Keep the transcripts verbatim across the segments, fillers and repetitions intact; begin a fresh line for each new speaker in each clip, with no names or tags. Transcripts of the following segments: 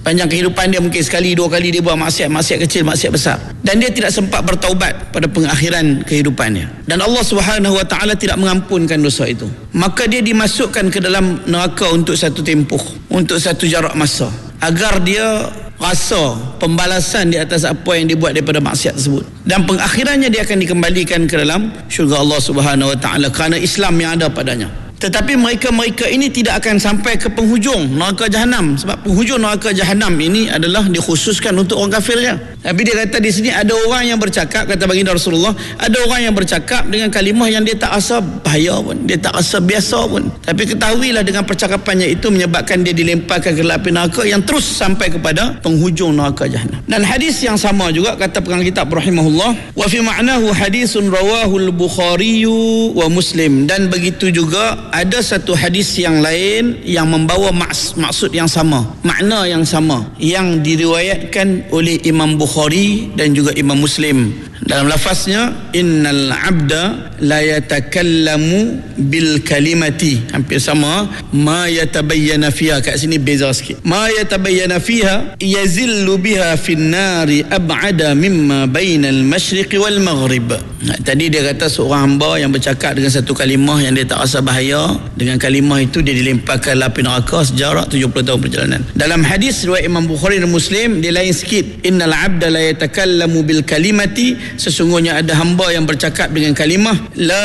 Sepanjang kehidupan dia mungkin sekali dua kali dia buat maksiat, maksiat kecil, maksiat besar, dan dia tidak sempat bertaubat pada pengakhiran kehidupannya, dan Allah Subhanahu wa taala tidak mengampunkan dosa itu, maka dia dimasukkan ke dalam neraka untuk satu tempoh, untuk satu jarak masa, agar dia rasa pembalasan di atas apa yang dibuat daripada maksiat tersebut, dan pengakhirannya dia akan dikembalikan ke dalam syurga Allah Subhanahu wa taala kerana Islam yang ada padanya. Tetapi mereka-mereka ini tidak akan sampai ke penghujung neraka jahanam, sebab penghujung neraka jahanam ini adalah dikhususkan untuk orang kafir je. Tapi dia kata di sini ada orang yang bercakap, kata baginda Rasulullah, ada orang yang bercakap dengan kalimah yang dia tak rasa bahaya pun, dia tak rasa biasa pun, tapi ketahuilah dengan percakapannya itu menyebabkan dia dilemparkan ke api neraka yang terus sampai kepada penghujung neraka jahanam. Dan hadis yang sama juga kata pengarang kitab rahimahullah, wa fi ma'nahu hadisun rawahul Bukhari wa Muslim, dan begitu juga ada satu hadis yang lain yang membawa maks- maksud yang sama, makna yang sama, yang diriwayatkan oleh Imam Bukhari dan juga Imam Muslim. Dalam lafaznya, innal abda la yatakallamu bil kalimati, hampir sama, ma yatabayyana fiha, kat sini beza sikit, ma yatabayyana fiha yazillu biha fin nari ab'ada mimma bainal masyriqi wal maghrib. Nah, tadi dia kata seorang hamba yang bercakap dengan satu kalimah yang dia tak rasa bahaya, dengan kalimah itu dia dilemparkan api neraka sejarak tujuh puluh tahun perjalanan. Dalam hadis riwayat Imam Bukhari dan Muslim, dia lain sikit, innal abda la yatakallamu bil kalimati, sesungguhnya ada hamba yang bercakap dengan kalimah la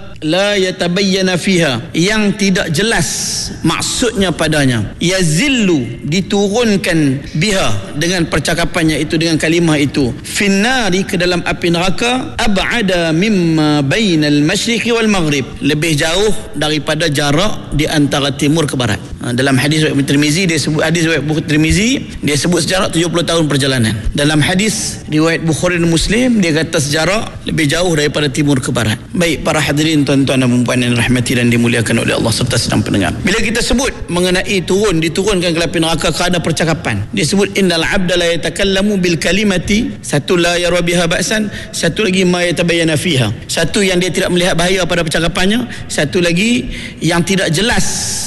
la yatabayyana fiha, yang tidak jelas maksudnya padanya, yazillu, diturunkan, biha, dengan percakapannya itu, dengan kalimah itu, finnari, ke dalam api neraka, ab'ada mimma bainal masyriqi wal maghrib, lebih jauh daripada jarak di antara timur ke barat. Ha, dalam hadis riwayat Tirmizi, dia sebut hadis riwayat Bukhari Tirmizi, dia sebut sejarak tujuh puluh tahun perjalanan. Dalam hadis riwayat Bukhari dan Muslim, dia kata sejarak lebih jauh daripada timur ke barat. Baik para hadirin, tuan-tuan dan puan-puan yang dirahmati dan dimuliakan oleh Allah serta sedang pendengar, bila kita sebut mengenai turun, diturunkan ke api neraka kerana percakapan, dia sebut innal abda la yatakallamu bil kalimati, satu la yara biha ba'san, satu lagi ma yatabayyana fiha, satu yang dia tidak melihat bahaya pada percakapannya, satu lagi yang tidak jelas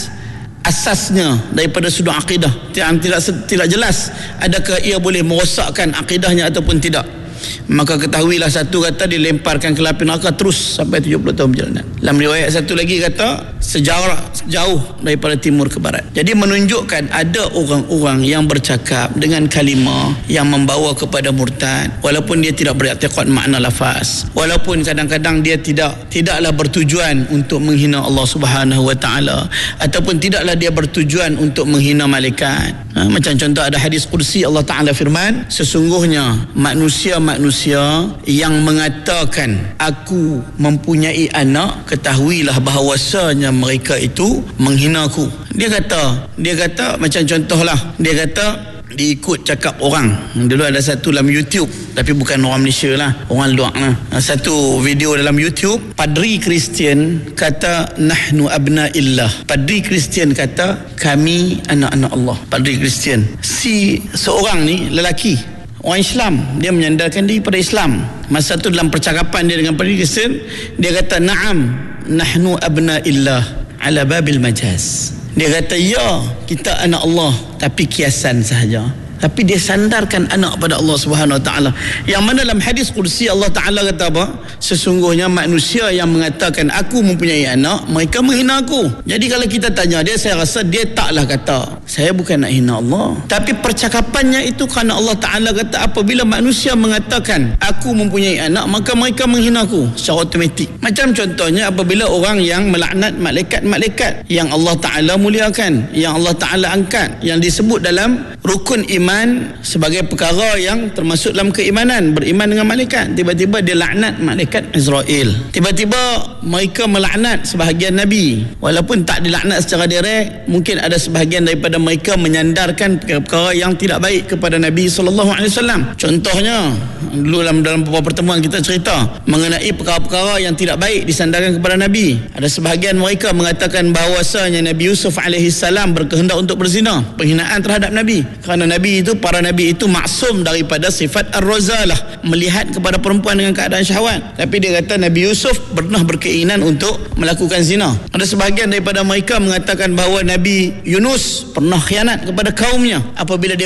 asasnya daripada sudut akidah, yang tidak tidak jelas adakah ia boleh merosakkan akidahnya ataupun tidak. Maka ketahuilah, satu kata dilemparkan ke api neraka terus sampai tujuh puluh tahun perjalanan. Dalam riwayat satu lagi kata sejarak jauh daripada timur ke barat. Jadi menunjukkan ada orang-orang yang bercakap dengan kalimah yang membawa kepada murtad, walaupun dia tidak beriktikad makna lafaz, walaupun kadang-kadang dia tidak tidaklah bertujuan untuk menghina Allah Subhanahu wa taala, ataupun tidaklah dia bertujuan untuk menghina malaikat. Ha, macam contoh ada hadis qudsi, Allah Taala firman, sesungguhnya manusia manusia yang mengatakan aku mempunyai anak, ketahuilah bahawasanya mereka itu menghina aku. Dia kata, dia kata macam contohlah, dia kata dia ikut cakap orang. Dulu ada satu dalam YouTube, tapi bukan orang Malaysia lah, orang luar lah. Satu video dalam YouTube, padri Kristian kata nahnu abna'illah. Padri Kristian kata kami anak-anak Allah. Padri Kristian, si seorang ni lelaki, orang Islam, dia menyandarkan diri pada Islam. Masa tu dalam percakapan dia dengan padri Kristian, dia kata na'am nahnu abna'illah ala babil majaz. Dia kata ya, kita anak Allah tapi kiasan sahaja. Tapi dia sandarkan anak pada Allah Subhanahu Wa Taala. Yang mana dalam hadis qudsi Allah Taala kata apa? Sesungguhnya manusia yang mengatakan aku mempunyai anak, mereka menghina aku. Jadi kalau kita tanya dia, saya rasa dia taklah kata saya bukan nak hina Allah, tapi percakapannya itu kerana Allah Taala kata apabila manusia mengatakan aku mempunyai anak, maka mereka menghina aku secara automatik. Macam contohnya apabila orang yang melaknat malaikat-malaikat yang Allah Taala muliakan, yang Allah Taala angkat, yang disebut dalam rukun iman sebagai perkara yang termasuk dalam keimanan, beriman dengan malaikat. Tiba-tiba dia laknat malaikat Israel. Tiba-tiba mereka melaknat sebahagian Nabi, walaupun tak dilaknat secara direct. Mungkin ada sebahagian daripada mereka menyandarkan perkara yang tidak baik kepada Nabi sallallahu alaihi wasallam. Contohnya dulu dalam, dalam beberapa pertemuan kita cerita mengenai perkara-perkara yang tidak baik disandarkan kepada Nabi. Ada sebahagian mereka mengatakan bahawasanya Nabi Yusuf alaihi salam berkehendak untuk berzina, penghinaan terhadap Nabi, kerana Nabi itu, para Nabi itu maksum daripada sifat ar-razalah, melihat kepada perempuan dengan keadaan syahwat. Tapi dia kata Nabi Yusuf pernah berkeinginan untuk melakukan zina. Ada sebahagian daripada mereka mengatakan bahawa Nabi Yunus pernah khianat kepada kaumnya apabila dia